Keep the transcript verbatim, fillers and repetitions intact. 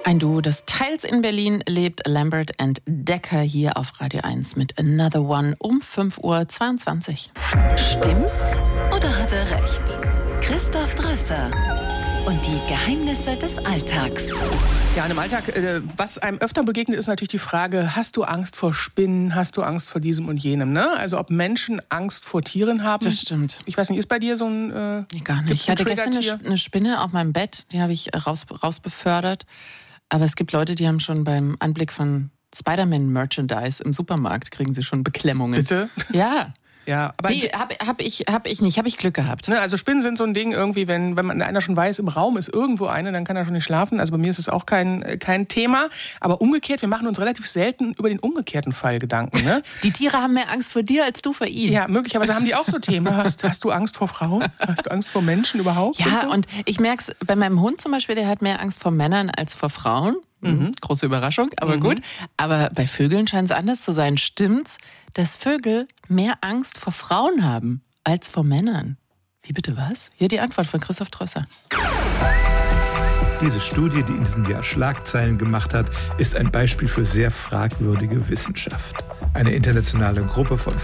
Ein Duo, das teils in Berlin lebt, Lambert and Decker, hier auf Radio eins mit Another One um fünf Uhr zweiundzwanzig. Stimmt's oder hat er recht? Christoph Drösser und die Geheimnisse des Alltags. Ja, im Alltag, äh, was einem öfter begegnet, ist natürlich die Frage, hast du Angst vor Spinnen, hast du Angst vor diesem und jenem, ne? Also ob Menschen Angst vor Tieren haben. Das stimmt. Ich weiß nicht, ist bei dir so ein äh, nee, gar nicht. Ich hatte gestern eine, eine Spinne auf meinem Bett, die habe ich raus, rausbefördert. Aber es gibt Leute, die haben schon beim Anblick von Spider-Man-Merchandise im Supermarkt, kriegen sie schon Beklemmungen. Bitte? Ja. Ja, aber nee, hab, hab, ich, hab ich nicht, hab ich Glück gehabt. Ne, also Spinnen sind so ein Ding irgendwie, wenn, wenn man einer schon weiß, im Raum ist irgendwo eine, dann kann er schon nicht schlafen. Also bei mir ist es auch kein, kein Thema. Aber umgekehrt, wir machen uns relativ selten über den umgekehrten Fall Gedanken. Ne? Die Tiere haben mehr Angst vor dir als du vor ihnen. Ja, möglicherweise haben die auch so Themen. Hast, hast du Angst vor Frauen? Hast du Angst vor Menschen überhaupt? Ja, und, so? und ich merke es bei meinem Hund zum Beispiel, der hat mehr Angst vor Männern als vor Frauen. Mhm. Große Überraschung, aber mhm. gut. Aber bei Vögeln scheint es anders zu sein. Stimmt's, dass Vögel mehr Angst vor Frauen haben als vor Männern? Wie bitte was? Hier die Antwort von Christoph Drösser. Diese Studie, die in diesem Jahr Schlagzeilen gemacht hat, ist ein Beispiel für sehr fragwürdige Wissenschaft. Eine internationale Gruppe von